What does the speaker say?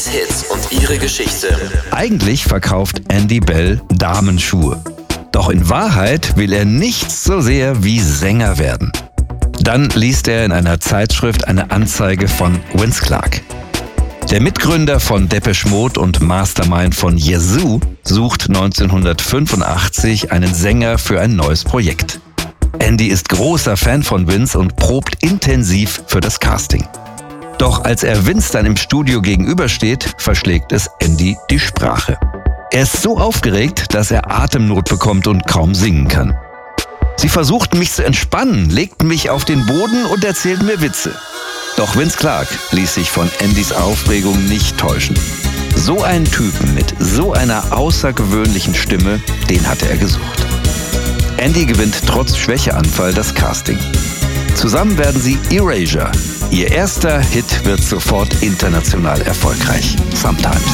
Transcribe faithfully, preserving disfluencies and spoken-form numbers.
Hits und ihre Geschichte. Eigentlich verkauft Andy Bell Damenschuhe. Doch in Wahrheit will er nichts so sehr wie Sänger werden. Dann liest er in einer Zeitschrift eine Anzeige von Vince Clarke. Der Mitgründer von Depeche Mode und Mastermind von Yazoo sucht neunzehnhundertfünfundachtzig einen Sänger für ein neues Projekt. Andy ist großer Fan von Vince und probt intensiv für das Casting. Doch als er Vince dann im Studio gegenübersteht, verschlägt es Andy die Sprache. Er ist so aufgeregt, dass er Atemnot bekommt und kaum singen kann. Sie versuchten mich zu entspannen, legten mich auf den Boden und erzählten mir Witze. Doch Vince Clarke ließ sich von Andys Aufregung nicht täuschen. So einen Typen mit so einer außergewöhnlichen Stimme, den hatte er gesucht. Andy gewinnt trotz Schwächeanfall das Casting. Zusammen werden sie Erasure. Ihr erster Hit wird sofort international erfolgreich. Sometimes.